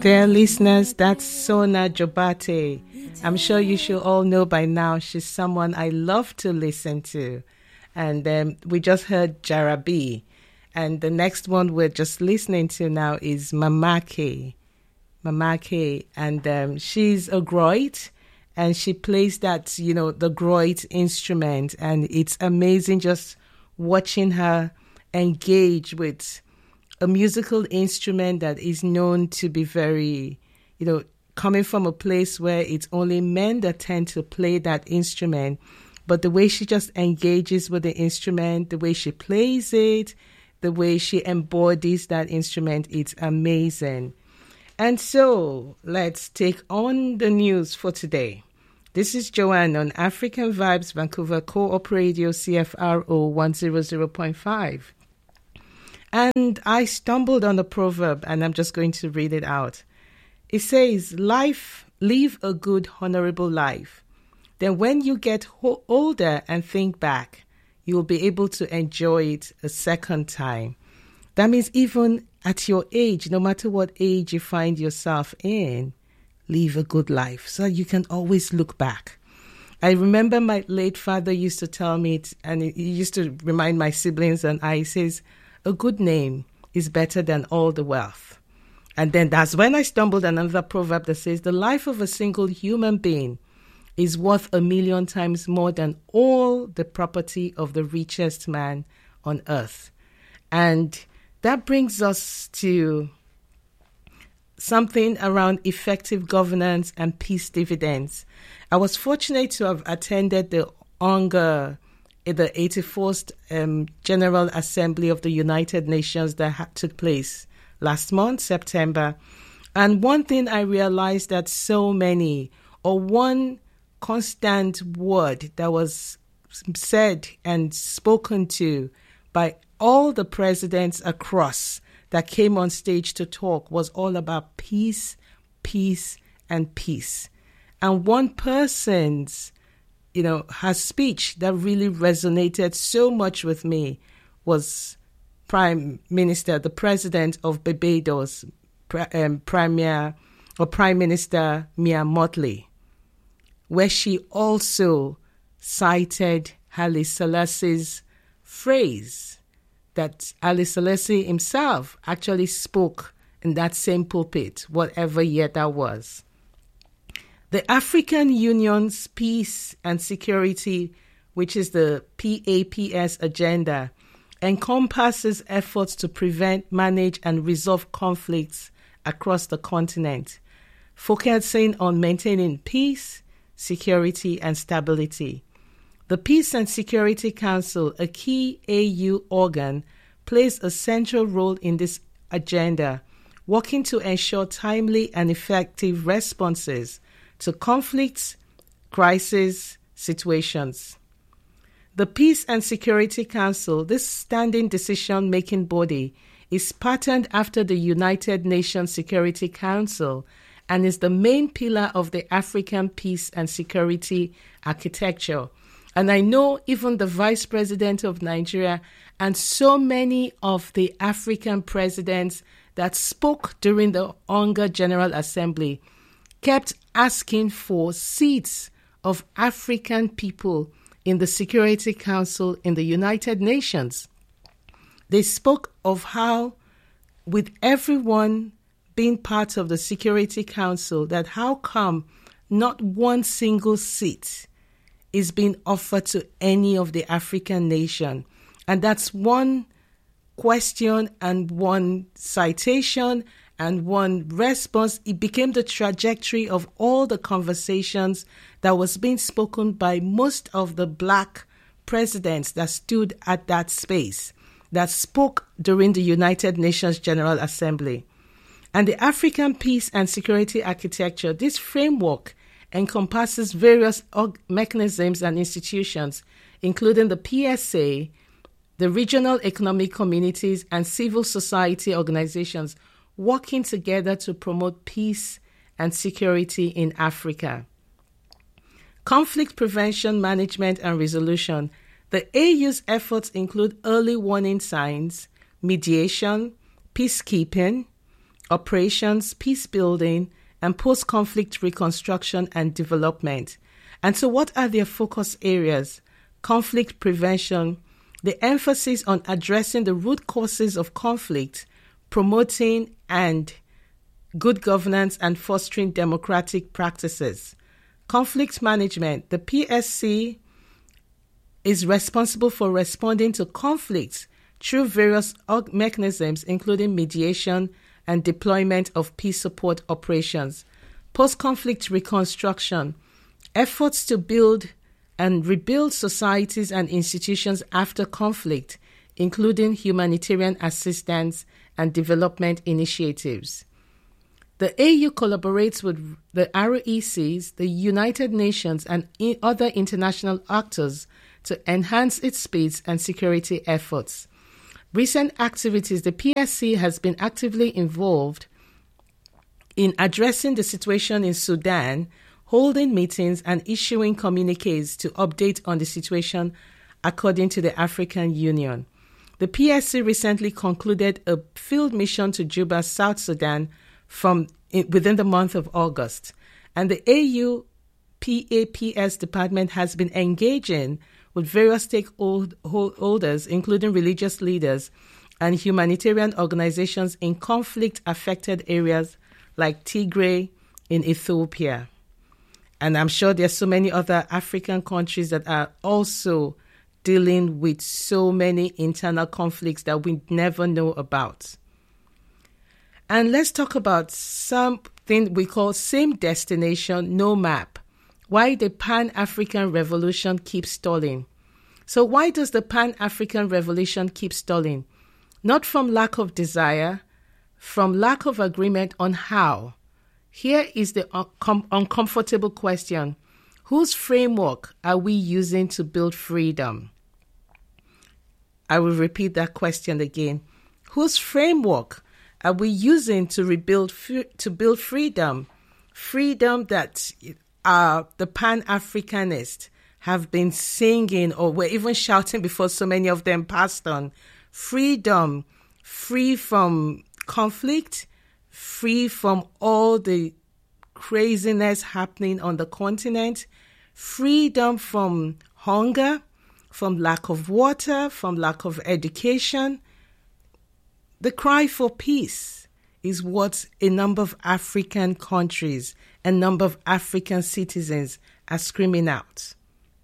Dear listeners, that's Sona Jobate. I'm sure you should all know by now she's someone I love to listen to. And we just heard Jarabi. And the next one we're just listening to now is Mamake. Mamake. And she's a Groit. And she plays that, the Groit instrument. And it's amazing just watching her engage with a musical instrument that is known to be very, coming from a place where it's only men that tend to play that instrument. But the way she just engages with the instrument, the way she plays it, the way she embodies that instrument, it's amazing. And so let's take on the news for today. This is Joanne on African Vibes, Vancouver Co-op Radio, CFRO 100.5. And I stumbled on a proverb, and I'm just going to read it out. It says, live a good, honorable life. Then when you get older and think back, you'll be able to enjoy it a second time. That means even at your age, no matter what age you find yourself in, live a good life so you can always look back. I remember my late father used to tell me, and he used to remind my siblings and I, says, a good name is better than all the wealth. And then that's when I stumbled on another proverb that says, the life of a single human being is worth 1,000,000 times more than all the property of the richest man on earth. And that brings us to something around effective governance and peace dividends. I was fortunate to have attended the 84th General Assembly of the United Nations that took place last month, September. And one thing I realized that one constant word that was said and spoken to by all the presidents across that came on stage to talk was all about peace, peace, and peace. And one person's her speech that really resonated so much with me was Prime Minister, the President of Barbados, Prime Minister Mia Mottley, where she also cited Haile Selassie's phrase that Haile Selassie himself actually spoke in that same pulpit, whatever year that was. The African Union's Peace and Security, which is the PAPS agenda, encompasses efforts to prevent, manage, and resolve conflicts across the continent, focusing on maintaining peace, security, and stability. The Peace and Security Council, a key AU organ, plays a central role in this agenda, working to ensure timely and effective responses to conflicts, crisis situations. The Peace and Security Council, this standing decision-making body, is patterned after the United Nations Security Council and is the main pillar of the African peace and security architecture. And I know even the Vice President of Nigeria and so many of the African presidents that spoke during the UNGA General Assembly kept asking for seats of African people in the Security Council in the United Nations. They spoke of how, with everyone being part of the Security Council, that how come not one single seat is being offered to any of the African nation. And that's one question and one citation and one response. It became the trajectory of all the conversations that was being spoken by most of the Black presidents that stood at that space, that spoke during the United Nations General Assembly. And the African Peace and Security Architecture, this framework encompasses various mechanisms and institutions, including the PSA, the regional economic communities, and civil society organizations working together to promote peace and security in Africa. Conflict prevention, management, and resolution. The AU's efforts include early warning signs, mediation, peacekeeping, operations, peace building, and post-conflict reconstruction and development. And so what are their focus areas? Conflict prevention, the emphasis on addressing the root causes of conflict, promoting and good governance and fostering democratic practices. Conflict management, the PSC is responsible for responding to conflicts through various mechanisms, including mediation and deployment of peace support operations. Post-conflict reconstruction, efforts to build and rebuild societies and institutions after conflict, including humanitarian assistance and development initiatives. The AU collaborates with the ROECs, the United Nations, and other international actors to enhance its peace and security efforts. Recent activities, the PSC has been actively involved in addressing the situation in Sudan, holding meetings and issuing communiques to update on the situation according to the African Union. The PSC recently concluded a field mission to Juba, South Sudan, within the month of August. And the AU PAPS department has been engaging with various stakeholders, including religious leaders and humanitarian organizations in conflict-affected areas like Tigray in Ethiopia. And I'm sure there are so many other African countries that are also dealing with so many internal conflicts that we never know about. And let's talk about something we call same destination, no map. Why the Pan-African Revolution keeps stalling. So why does the Pan-African Revolution keep stalling? Not from lack of desire, from lack of agreement on how. Here is the uncomfortable question. Whose framework are we using to build freedom? I will repeat that question again. Whose framework are we using to build freedom? Freedom that the Pan-Africanists have been singing or were even shouting before so many of them passed on. Freedom, free from conflict, free from all the craziness happening on the continent, freedom from hunger, from lack of water, from lack of education. The cry for peace is what a number of African countries, a number of African citizens are screaming out.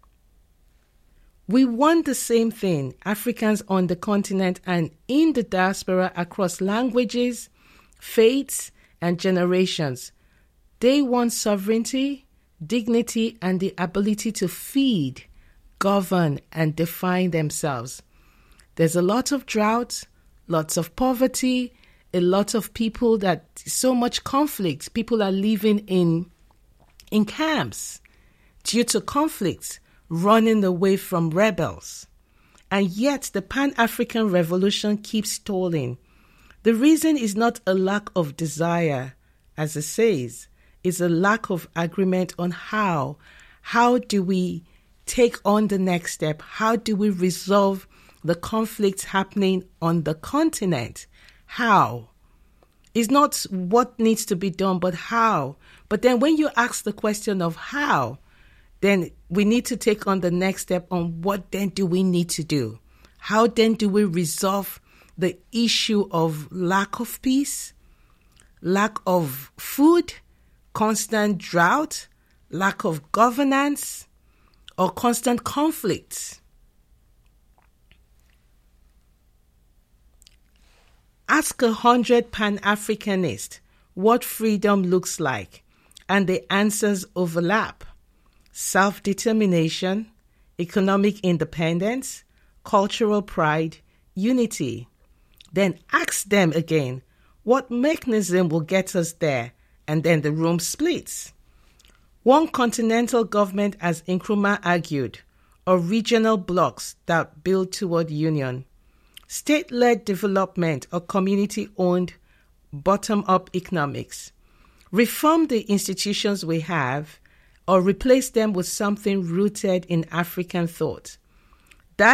We want the same thing, Africans on the continent and in the diaspora across languages, faiths, and generations. They want sovereignty, dignity, and the ability to feed, govern, and define themselves. There's a lot of drought, lots of poverty, a lot of people so much conflict. People are living in camps due to conflicts, running away from rebels. And yet the Pan-African Revolution keeps stalling. The reason is not a lack of desire, as it says, it's a lack of agreement on how. How do we take on the next step? How do we resolve the conflicts happening on the continent? How? It's not what needs to be done, but how. But then when you ask the question of how, then we need to take on the next step on what then do we need to do? How then do we resolve the issue of lack of peace, lack of food, constant drought, lack of governance, or constant conflict? Ask 100 Pan-Africanists what freedom looks like, and the answers overlap. Self-determination, economic independence, cultural pride, unity. Then ask them again, what mechanism will get us there? And then the room splits. One continental government, as Nkrumah argued, or regional blocs that build toward union. State-led development or community-owned bottom-up economics. Reform the institutions we have or replace them with something rooted in African thought.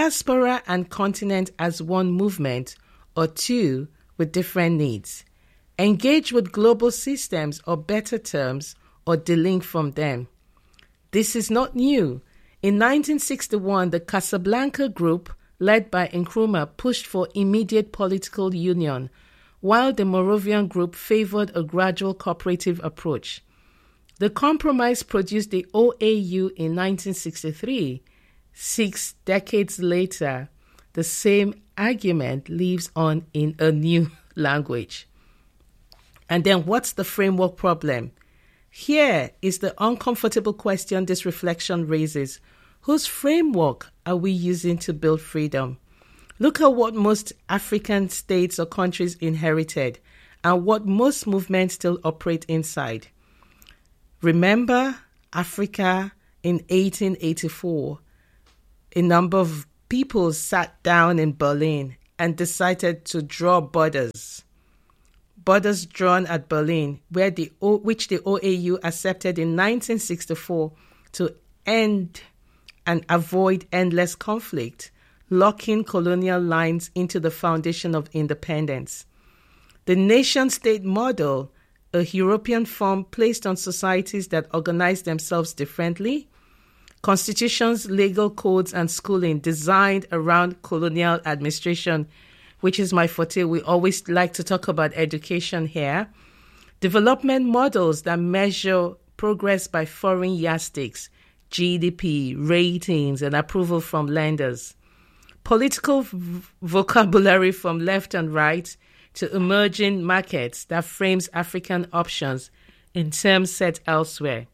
Diaspora and continent as one movement or two with different needs. engage with global systems, or better terms, or delink from them. This is not new. In 1961, the Casablanca Group, led by Nkrumah, pushed for immediate political union, while the Moravian Group favored a gradual cooperative approach. The compromise produced the OAU in 1963. 6 decades later, the same argument lives on in a new language. And then what's the framework problem? Here is the uncomfortable question this reflection raises. Whose framework are we using to build freedom? Look at what most African states or countries inherited and what most movements still operate inside. Remember Africa in 1884. A number of people sat down in Berlin and decided to draw borders. Borders drawn at Berlin, which the OAU accepted in 1964 to end and avoid endless conflict, locking colonial lines into the foundation of independence. The nation-state model, a European form placed on societies that organize themselves differently, constitutions, legal codes, and schooling designed around colonial administration, which is my forte. We always like to talk about education here. Development models that measure progress by foreign yardsticks, GDP, ratings, and approval from lenders. Political vocabulary from left and right to emerging markets that frames African options in terms set elsewhere.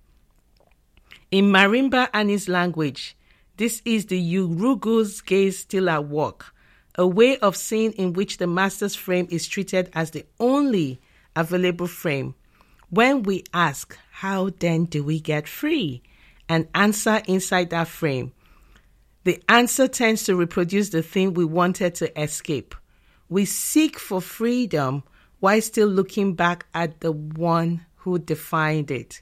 In Marimba Ani's language, this is the Urugu's gaze still at work, a way of seeing in which the master's frame is treated as the only available frame. When we ask, how then do we get free? And answer inside that frame, the answer tends to reproduce the thing we wanted to escape. We seek for freedom while still looking back at the one who defined it.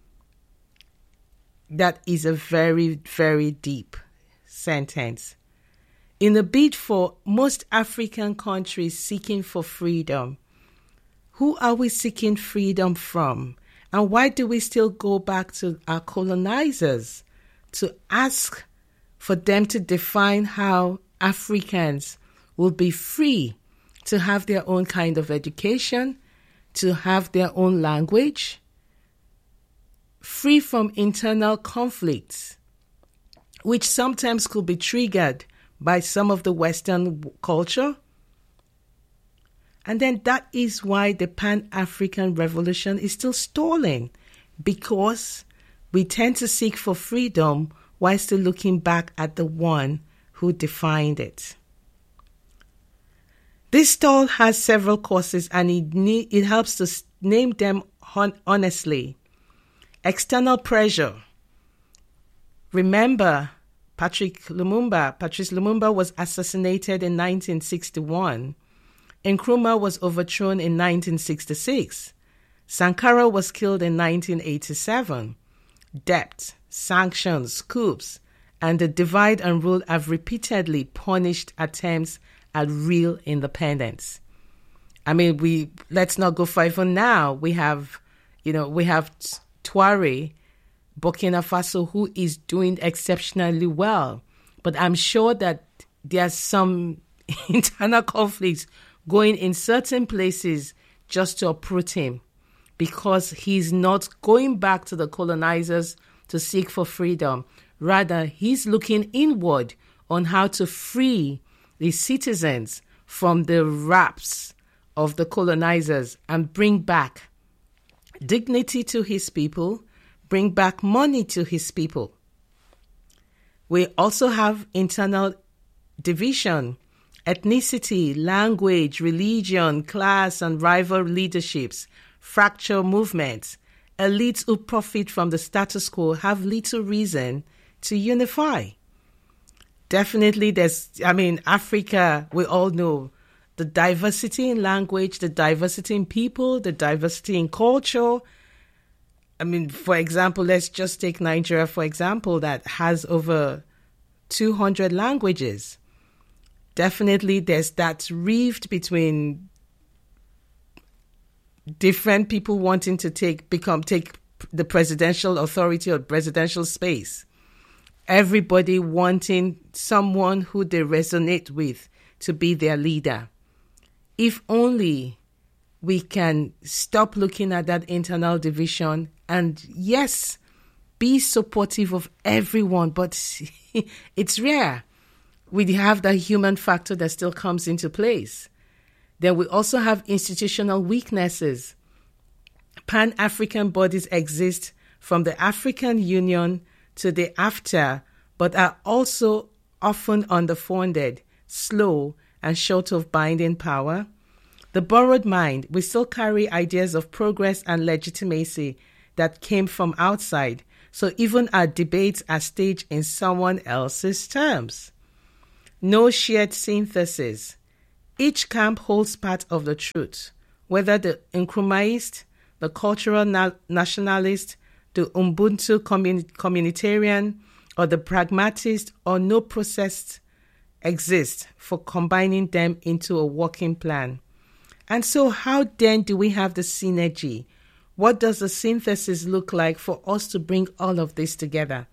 That is a very, very deep sentence. In a bid for most African countries seeking for freedom, who are we seeking freedom from? And why do we still go back to our colonizers to ask for them to define how Africans will be free to have their own kind of education, to have their own language, free from internal conflicts, which sometimes could be triggered by some of the Western culture? And then that is why the Pan-African Revolution is still stalling, because we tend to seek for freedom while still looking back at the one who defined it. This stall has several causes, and it helps to name them honestly. External pressure. Remember, Patrice Lumumba was assassinated in 1961. Nkrumah was overthrown in 1966. Sankara was killed in 1987. Debt, sanctions, coups, and the divide and rule have repeatedly punished attempts at real independence. I mean, let's not go far. Even now, we have Tuareg, Burkina Faso, who is doing exceptionally well. But I'm sure that there's some internal conflicts going in certain places just to uproot him, because he's not going back to the colonizers to seek for freedom. Rather, he's looking inward on how to free the citizens from the wraps of the colonizers and bring back dignity to his people, bring back money to his people. We also have internal division, ethnicity, language, religion, class, and rival leaderships, fracture movements. Elites who profit from the status quo have little reason to unify. Definitely Africa, we all know the diversity in language, the diversity in people, the diversity in culture. I mean, for example, let's just take Nigeria, for example, that has over 200 languages. Definitely there's that rift between different people wanting to take the presidential authority or presidential space. Everybody wanting someone who they resonate with to be their leader. If only we can stop looking at that internal division and, yes, be supportive of everyone, but it's rare. We have that human factor that still comes into place. Then we also have institutional weaknesses. Pan-African bodies exist from the African Union to the AfCFTA, but are also often underfunded, slow, and short of binding power. The borrowed mind, we still carry ideas of progress and legitimacy that came from outside, so even our debates are staged in someone else's terms. No shared synthesis. Each camp holds part of the truth, whether the Nkrumahist, the cultural nationalist, the Ubuntu communitarian, or the pragmatist, or no process exists for combining them into a working plan. And so how then do we have the synergy? What does the synthesis look like for us to bring all of this together?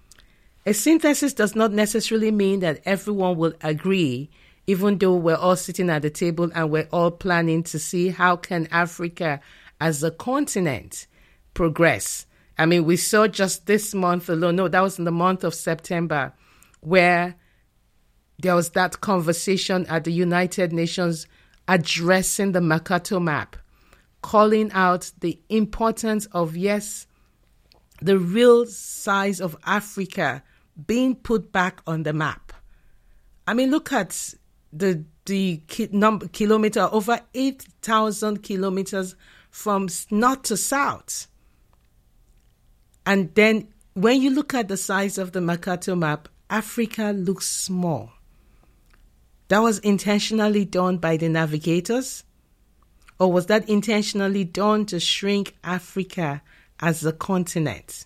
A synthesis does not necessarily mean that everyone will agree, even though we're all sitting at the table and we're all planning to see how can Africa as a continent progress. I mean, we saw just this month alone, no, that was in the month of September, where there was that conversation at the United Nations addressing the Mercator map, calling out the importance of, yes, the real size of Africa being put back on the map. I mean, look at the kilometer, over 8,000 kilometers from north to south. And then when you look at the size of the Mercator map, Africa looks small. That was intentionally done by the navigators? Or was that intentionally done to shrink Africa as a continent?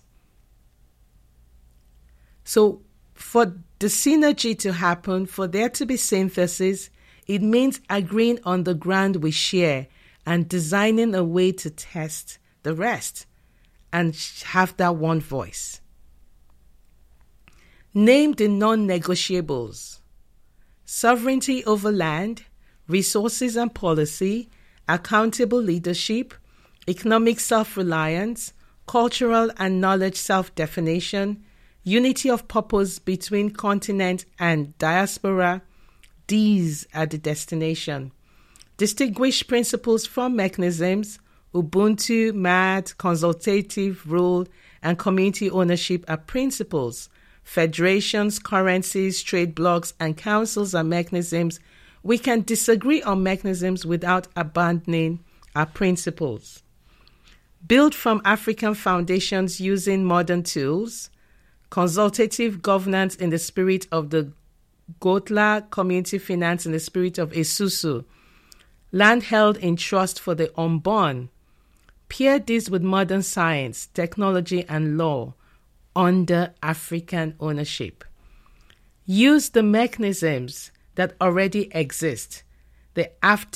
So for the synergy to happen, for there to be synthesis, it means agreeing on the ground we share and designing a way to test the rest and have that one voice. Name the non-negotiables: sovereignty over land, resources and policy, accountable leadership, economic self-reliance, cultural and knowledge self-definition, unity of purpose between continent and diaspora. These are the destination. Distinguish principles from mechanisms. Ubuntu, MAD, consultative rule, and community ownership are principles. Federations, currencies, trade blocs, and councils are mechanisms. We can disagree on mechanisms without abandoning our principles. Build from African foundations using modern tools. Consultative governance in the spirit of the Gotla, community finance in the spirit of Esusu. Land held in trust for the unborn. Pair this with modern science, technology, and law under African ownership. Use the mechanisms that already exist. The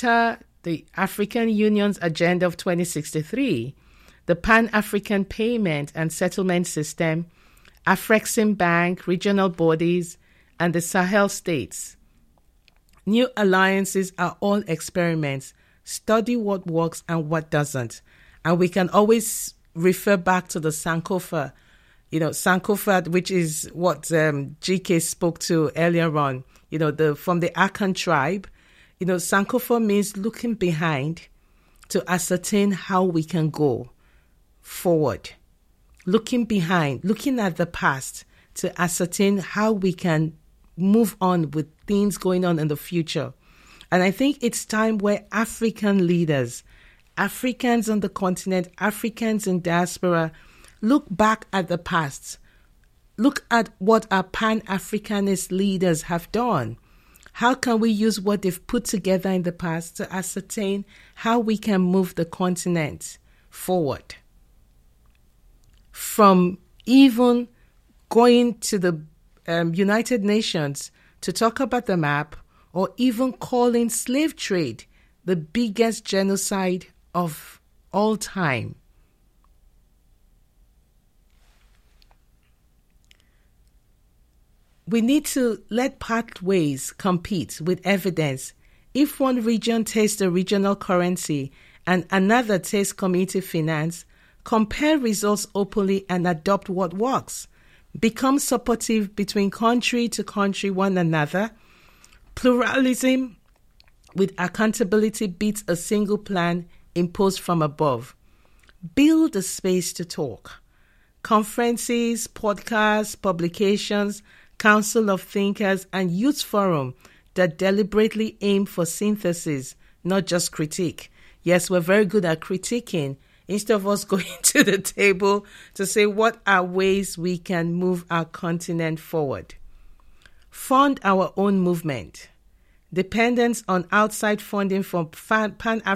African Union's Agenda of 2063, the Pan-African Payment and Settlement System, Afreximbank, regional bodies, and the Sahel states. New alliances are all experiments. Study what works and what doesn't. And we can always refer back to the Sankofa, Sankofa, which is what GK spoke to earlier on, from the Akan tribe. Sankofa means looking behind to ascertain how we can go forward. Looking behind, looking at the past to ascertain how we can move on with things going on in the future. And I think it's time where African leaders, Africans on the continent, Africans in diaspora, look back at the past. Look at what our Pan-Africanist leaders have done. How can we use what they've put together in the past to ascertain how we can move the continent forward? From even going to the United Nations to talk about the map, or even calling slave trade the biggest genocide of all time. We need to let pathways compete with evidence. If one region takes the regional currency and another takes community finance, compare results openly and adopt what works. Become supportive between country to country one another. Pluralism with accountability beats a single plan imposed from above. Build a space to talk. Conferences, podcasts, publications, Council of Thinkers, and Youth Forum that deliberately aim for synthesis, not just critique. Yes, we're very good at critiquing, instead of us going to the table to say what are ways we can move our continent forward. Fund our own movement. Dependence on outside funding from Pan-African